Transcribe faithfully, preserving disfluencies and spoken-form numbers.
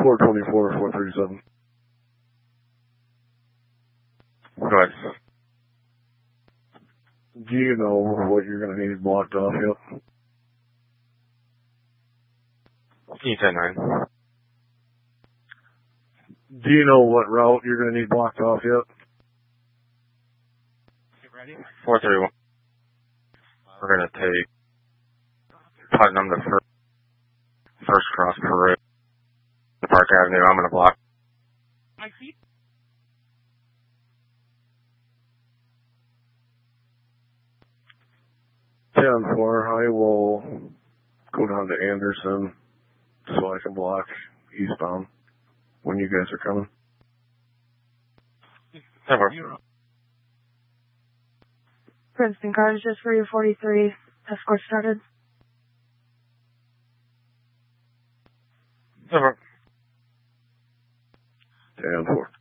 four twenty-four, four thirty-seven. Go ahead. Do you know what you're going to need blocked off yet? E ten nine. Do you know what route you're going to need blocked off yet? four thirty-one. We're going to take Putnam to first, first cross Peru. Park Avenue, I'm going to block. I see. ten four, I will go down to Anderson so I can block eastbound when you guys are coming. Never. Princeton cars just for your forty-three. Escort started. Never. ten four.